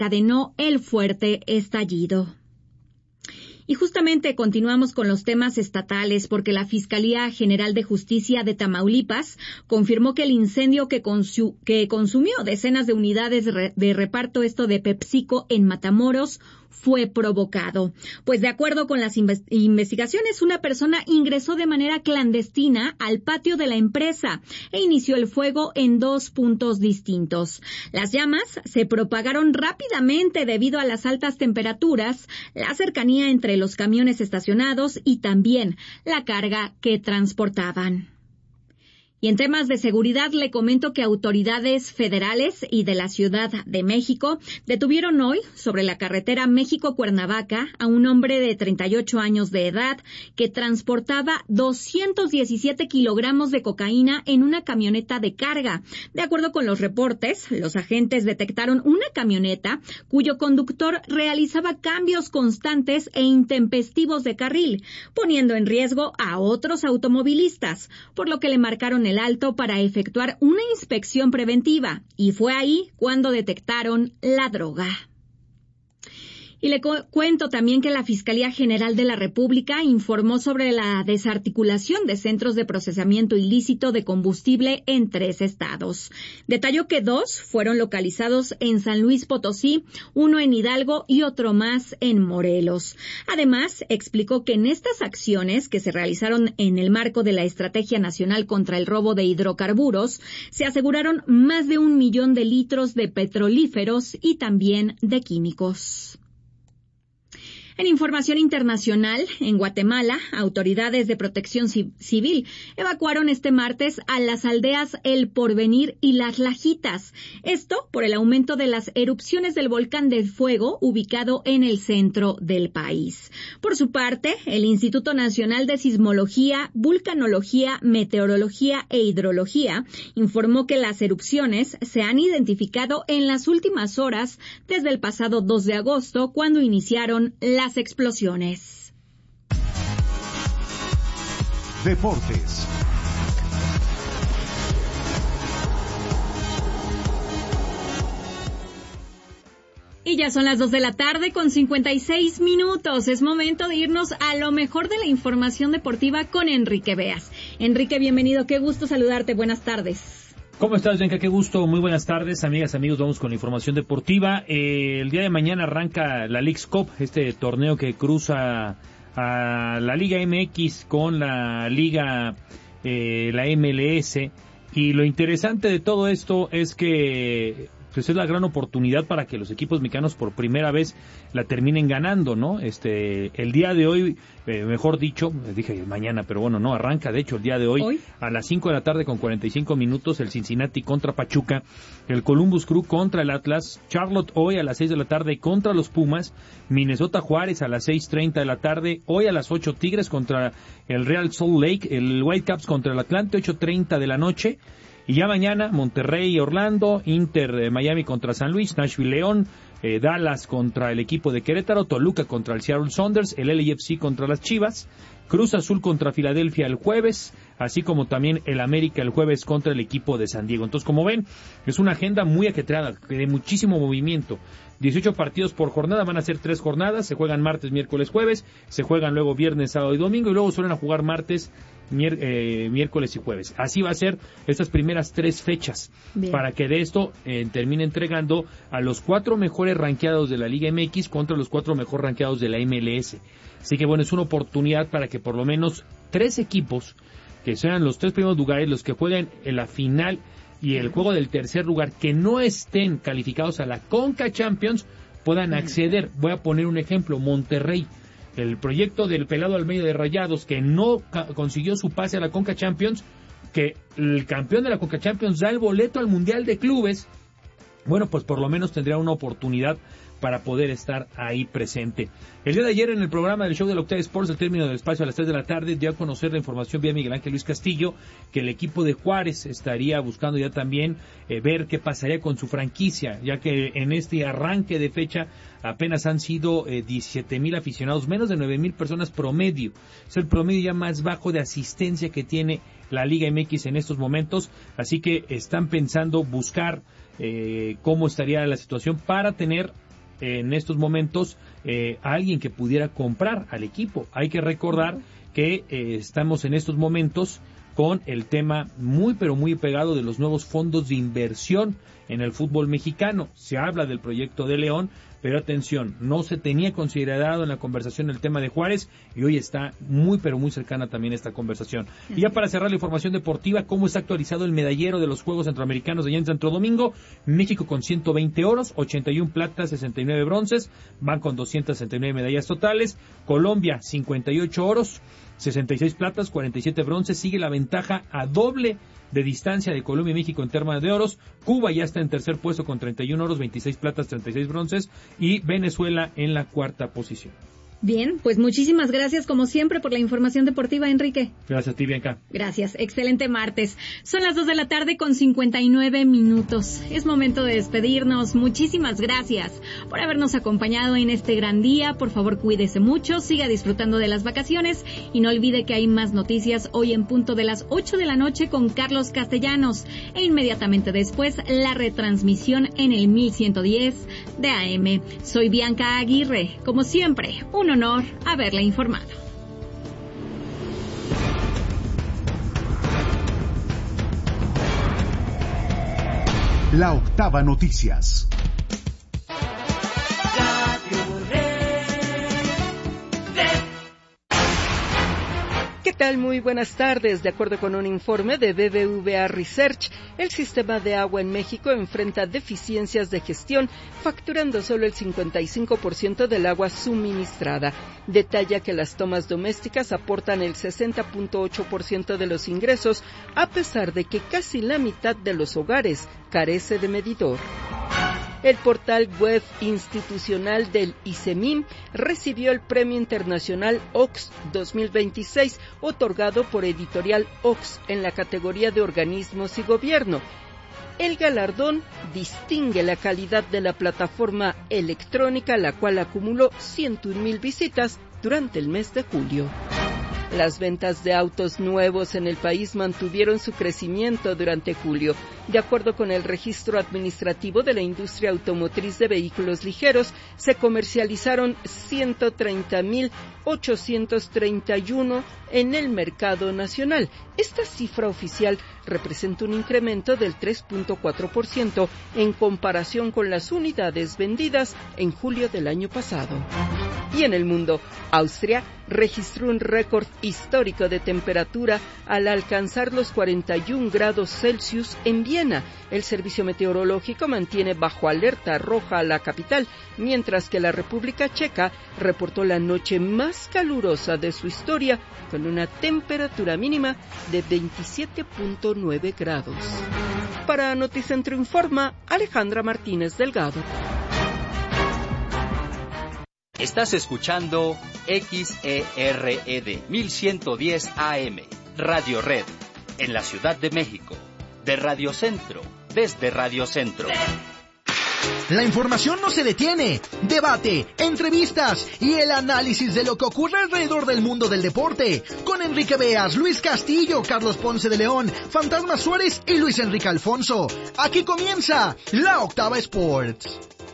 desencadenó el fuerte estallido. Y justamente continuamos con los temas estatales porque la Fiscalía General de Justicia de Tamaulipas confirmó que el incendio que consumió decenas de unidades de reparto de PepsiCo en Matamoros fue provocado. Pues de acuerdo con las investigaciones, una persona ingresó de manera clandestina al patio de la empresa e inició el fuego en 2 puntos distintos. Las llamas se propagaron rápidamente debido a las altas temperaturas, la cercanía entre los camiones estacionados y también la carga que transportaban. Y en temas de seguridad le comento que autoridades federales y de la Ciudad de México detuvieron hoy sobre la carretera México-Cuernavaca a un hombre de 38 años de edad que transportaba 217 kilogramos de cocaína en una camioneta de carga. De acuerdo con los reportes, los agentes detectaron una camioneta cuyo conductor realizaba cambios constantes e intempestivos de carril, poniendo en riesgo a otros automovilistas, por lo que le marcaron el alto para efectuar una inspección preventiva, y fue ahí cuando detectaron la droga. Y le cuento también que la Fiscalía General de la República informó sobre la desarticulación de centros de procesamiento ilícito de combustible en 3 estados. Detalló que 2 fueron localizados en San Luis Potosí, 1 en Hidalgo y otro más en Morelos. Además, explicó que en estas acciones que se realizaron en el marco de la Estrategia Nacional contra el Robo de Hidrocarburos, se aseguraron más de 1 millón de litros de petrolíferos y también de químicos. En información internacional, en Guatemala, autoridades de protección civil evacuaron este martes a las aldeas El Porvenir y Las Lajitas. Esto por el aumento de las erupciones del volcán de fuego ubicado en el centro del país. Por su parte, el Instituto Nacional de Sismología, Vulcanología, Meteorología e Hidrología informó que las erupciones se han identificado en las últimas horas desde el pasado 2 de agosto, cuando iniciaron las explosiones. Deportes. Y ya son las 2 de la tarde con 56 minutos. Es momento de irnos a lo mejor de la información deportiva con Enrique Beas. Enrique, bienvenido. Qué gusto saludarte. Buenas tardes. ¿Cómo estás, Bianca? Qué gusto. Muy buenas tardes, amigas, amigos. Vamos con la información deportiva. El día de mañana arranca la Leagues Cup, este torneo que cruza a la Liga MX con la Liga, la MLS. Y lo interesante de todo esto es que pues es la gran oportunidad para que los equipos mexicanos por primera vez la terminen ganando, ¿no? El día de hoy, mejor dicho, dije mañana, pero bueno, no, arranca de hecho el día de hoy. A las 5 de la tarde con 45 minutos, el Cincinnati contra Pachuca, el Columbus Crew contra el Atlas, Charlotte hoy a las 6 de la tarde contra los Pumas, Minnesota Juárez a las 6:30 de la tarde, hoy a las 8 Tigres contra el Real Salt Lake, el Whitecaps contra el Atlante, 8:30 de la noche. Y ya mañana, Monterrey, Orlando, Inter, Miami contra San Luis, Nashville, León, Dallas contra el equipo de Querétaro, Toluca contra el Seattle Sounders, el LAFC contra las Chivas, Cruz Azul contra Filadelfia el jueves, así como también el América el jueves contra el equipo de San Diego. Entonces, como ven, es una agenda muy ajetreada, de muchísimo movimiento. 18 partidos por jornada, van a ser 3 jornadas, se juegan martes, miércoles, jueves, se juegan luego viernes, sábado y domingo, y luego suelen a jugar martes, miércoles y jueves. Así va a ser estas primeras 3 fechas. Bien. Para que de esto termine entregando a los 4 mejores rankeados de la Liga MX contra los 4 mejor rankeados de la MLS. Así que bueno, es una oportunidad para que por lo menos 3 equipos, que sean los 3 primeros lugares, los que jueguen en la final y el juego del tercer lugar, que no estén calificados a la Conca Champions, puedan acceder. Voy a poner un ejemplo: Monterrey, el proyecto del pelado Almeida de Rayados, que no consiguió su pase a la Conca Champions, que el campeón de la Conca Champions da el boleto al Mundial de Clubes. Bueno, pues por lo menos tendría una oportunidad para poder estar ahí presente. El día de ayer en el programa del show de la Octava Sports, al término del espacio a las 3 de la tarde, dio a conocer la información vía Miguel Ángel Luis Castillo, que el equipo de Juárez estaría buscando ya también ver qué pasaría con su franquicia, ya que en este arranque de fecha apenas han sido 17,000 aficionados, menos de 9,000 personas promedio. Es el promedio ya más bajo de asistencia que tiene la Liga MX en estos momentos, así que están pensando buscar cómo estaría la situación para tener en estos momentos a alguien que pudiera comprar al equipo. Hay que recordar que estamos en estos momentos con el tema muy pero muy pegado de los nuevos fondos de inversión en el fútbol mexicano. Se habla del proyecto de León, pero atención, no se tenía considerado en la conversación el tema de Juárez y hoy está muy pero muy cercana también esta conversación. Y ya para cerrar la información deportiva, ¿cómo está actualizado el medallero de los Juegos Centroamericanos allá en Santo Domingo? México con 120 oros, 81 platas, 69 bronces, van con 269 medallas totales. Colombia, 58 oros, 66 platas, 47 bronces, sigue la ventaja a doble de distancia de Colombia y México en temas de oros. Cuba ya está en tercer puesto con 31 oros, 26 platas, 36 bronces y Venezuela en la cuarta posición. Bien, pues muchísimas gracias como siempre por la información deportiva, Enrique. Gracias a ti, Bianca. Gracias, excelente martes. Son las 2 de la tarde con 59 minutos. Es momento de despedirnos. Muchísimas gracias por habernos acompañado en este gran día. Por favor, cuídese mucho, siga disfrutando de las vacaciones y no olvide que hay más noticias hoy en punto de las 8 de la noche con Carlos Castellanos e inmediatamente después la retransmisión en el 1110 de AM. Soy Bianca Aguirre. Como siempre, un honor haberle informado. La Octava Noticias. ¿Qué tal? Muy buenas tardes. De acuerdo con un informe de BBVA Research, el sistema de agua en México enfrenta deficiencias de gestión, facturando solo el 55% del agua suministrada. Detalla que las tomas domésticas aportan el 60.8% de los ingresos, a pesar de que casi la mitad de los hogares carece de medidor. El portal web institucional del ICEMIM recibió el Premio Internacional OX 2026, otorgado por Editorial OX en la categoría de organismos y gobierno. El galardón distingue la calidad de la plataforma electrónica, la cual acumuló 101,000 visitas durante el mes de julio. Las ventas de autos nuevos en el país mantuvieron su crecimiento durante julio. De acuerdo con el registro administrativo de la industria automotriz de vehículos ligeros, se comercializaron 130,831 en el mercado nacional. Esta cifra oficial representa un incremento del 3.4% en comparación con las unidades vendidas en julio del año pasado. Y en el mundo, Austria registró un récord histórico de temperatura al alcanzar los 41 grados Celsius en Viena. El servicio meteorológico mantiene bajo alerta roja a la capital, mientras que la República Checa reportó la noche más calurosa de su historia, con una temperatura mínima de 27.9 grados. Para Noticentro Informa, Alejandra Martínez Delgado. Estás escuchando XERED 1110 AM, Radio Red, en la Ciudad de México, de Radio Centro, desde Radio Centro. La información no se detiene. Debate, entrevistas y el análisis de lo que ocurre alrededor del mundo del deporte. Con Enrique Beas, Luis Castillo, Carlos Ponce de León, Fantasma Suárez y Luis Enrique Alfonso. Aquí comienza La Octava Sports.